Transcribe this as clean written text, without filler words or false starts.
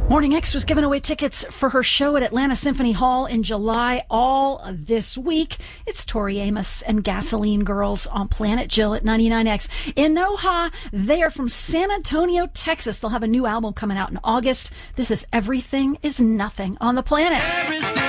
Morning X was giving away tickets for her show at Atlanta Symphony Hall in July all this week. It's Tori Amos and Gasoline Girls on Planet Jill at 99X. In Noha, they are from San Antonio, Texas. They'll have a new album coming out in August. This is Everything is Nothing on the Planet. Everything